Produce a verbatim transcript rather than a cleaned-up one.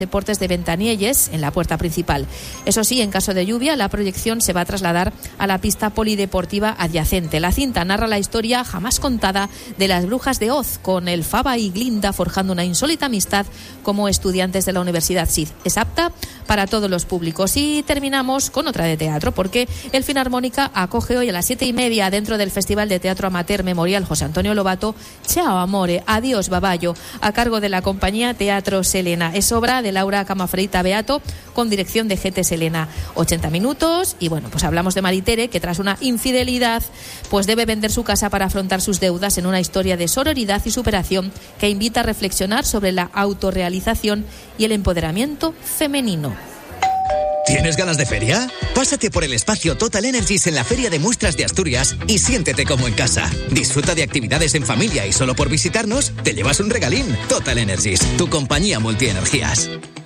Deportes de Ventanielles en la puerta principal. Eso sí, en caso de lluvia, la proyección se va a trasladar a la pista polideportiva adyacente. La cinta narra la historia jamás contada de las brujas de Oz, con el Faba y Glinda forjando una insólita amistad como estudiantes de la Universidad S I D. Es apta para todos los públicos. Y terminamos con otra de teatro, porque el Filarmónica acoge hoy a las siete y media, dentro del Festival de Teatro Amateur Memorial José Antonio Lobato, Ciao Amore, Adiós Baballo, a cargo de la compañía Teatro Selena. Es obra de Laura Camafreita Beato, con dirección de G T Selena. ochenta minutos y bueno, pues hablamos de Maritere, que tras una infidelidad pues debe vender su casa para afrontar sus deudas, en una historia de sororidad y superación que invita a reflexionar sobre la autorrealización y el empoderamiento femenino. ¿Tienes ganas de feria? Pásate por el espacio Total Energies en la Feria de Muestras de Asturias y siéntete como en casa. Disfruta de actividades en familia y solo por visitarnos te llevas un regalín. Total Energies, tu compañía multienergías.